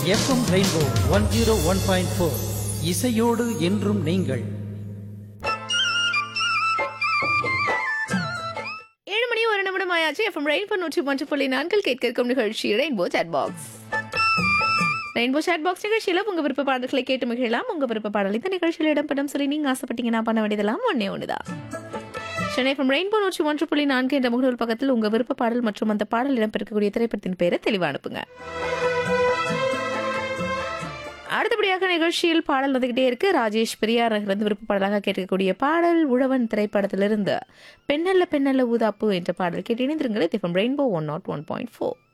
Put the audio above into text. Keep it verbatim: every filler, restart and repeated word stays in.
FM rainbow one zero one point four இசையோடு என்றும் நீங்கள். ஏழு மணி ஒரு நிமிடம் ஆயாச்சு. எஃப்எம் ரெயின்போ நூற்றி ஒன்று புள்ளி நான்கில் கேட்கும் நிகழ்ச்சி rainbow chat box. Rainbow chat box நிகழ்ச்சியில் உங்க விருப்ப பாடல்களை கேட்டு மகிழலாம். உங்க விருப்ப பாடல் இந்த நிகழ்ச்சியில் இடம்பெறும் சொல்லி நீங்க ஆசைப்பட்டீங்கன்னா பண்ண வேண்டியதெல்லாம் ஒன்னே ஒண்ணுதான். சென்னை எஃப்எம் ரெயின்போ நூற்றி ஒன்று புள்ளி நான்கு என்ற முகநூல் பக்கத்தில் உங்க விருப்ப பாடல் மற்றும் அந்த பாடல் இடம்பெறக்கூடிய திரைப்படத்தின் பெயரை தெளிவாக அனுப்புங்க. அடுத்தபடியாக நிகழ்ச்சியில் பாடல் வந்துகிட்டே இருக்கு. ராஜேஷ் பெரியார் இருந்து விருப்ப பாடலாக கேட்கக்கூடிய பாடல் உழவன் திரைப்படத்திலிருந்து பெண்ணல்ல பெண்ணல்ல ஊதாப்பு என்ற பாடல் கேட்டு இணைந்திருங்கள். FM rainbow one not one point four.